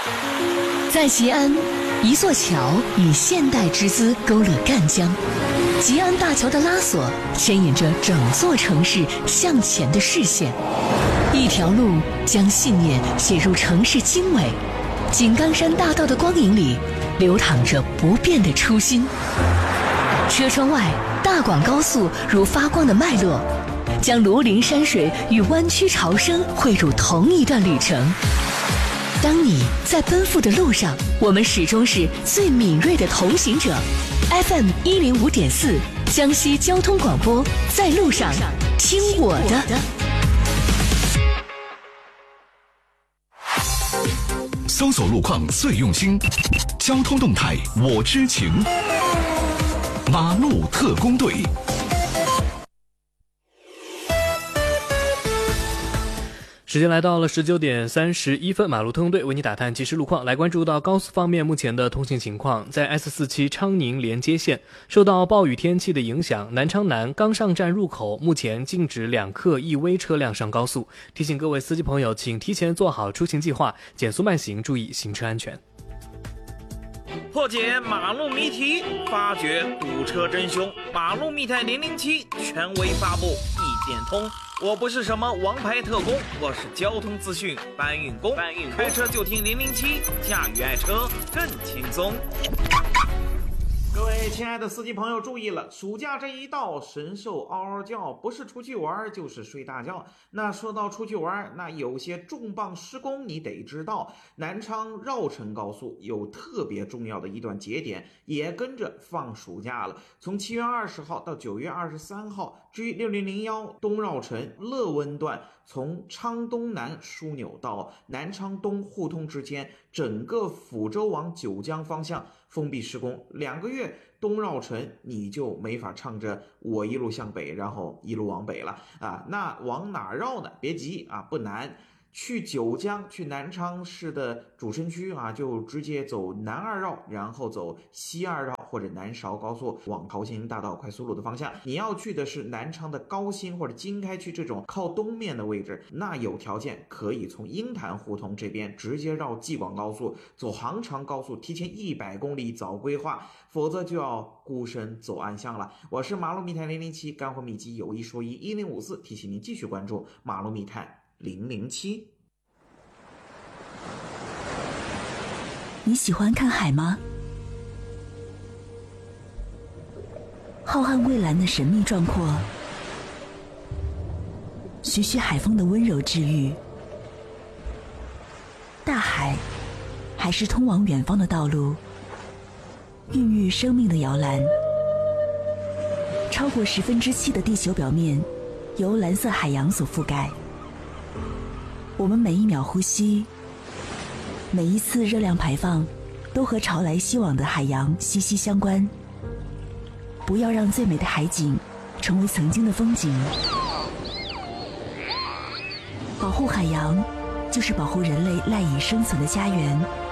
在吉安，一座桥以现代之姿勾勒赣江，吉安大桥的拉索牵引着整座城市向前的视线，一条路将信念写入城市经纬。井冈山大道的光影里，流淌着不变的初心。车窗外，大广高速如发光的脉络，将庐陵山水与湾区潮生汇入同一段旅程。当你在奔赴的路上，我们始终是最敏锐的同行者。FM 105.4，江西交通广播，在路上听我的。 搜索路况最用心，交通动态我知情。马路特工队。 时间来到了19点31分，马路特工队为你打探即时路况。来关注到高速方面目前的通行情况。在 S47昌宁连接线，受到暴雨天气的影响，南昌南刚上站入口目前禁止2客1危车辆上高速，提醒各位司机朋友，请提前做好出行计划，减速慢行，注意行车安全。 破解马路谜题，发掘堵车真凶。马路密探007权威发布，一点通。我不是什么王牌特工，我是交通资讯搬运工。开车就听007，驾驭爱车更轻松。各位亲爱的司机朋友注意了，暑假这一到，神兽嗷嗷叫，不是出去玩就是睡大觉。那说到出去玩，那有些重磅施工你得知道，南昌绕城高速有特别重要的一段节点也跟着放暑假了，从7月20号到9月23号，G 6001东绕城乐温段从昌东南枢纽到南昌东互通之间，整个抚州往九江方向封闭施工2个月，东绕城你就没法唱着我一路向北，然后一路往北了啊。那往哪绕呢？别急啊，不难。去九江，去南昌市的主城区啊，就直接走南2绕，然后走西2绕或者南韶高速往桃兴大道快速路的方向。你要去的是南昌的高新或者经开区这种靠东面的位置，那有条件可以从鹰潭胡同这边直接绕济广高速，走杭长高速，提前100公里早规划，否则就要孤身走暗巷了。我是马路密探007，干货秘籍有一说一1054，提醒您继续关注马路密探007。 你喜欢看海吗？浩瀚蔚蓝的神秘壮阔，徐徐海风的温柔治愈。大海还是通往远方的道路，孕育生命的摇篮。超过7%的地球表面由蓝色海洋所覆盖。我们每一秒呼吸，每一次热量排放都和潮来袭往的海洋息息相关。不要让最美的海景成为曾经的风景。保护海洋，就是保护人类赖以生存的家园。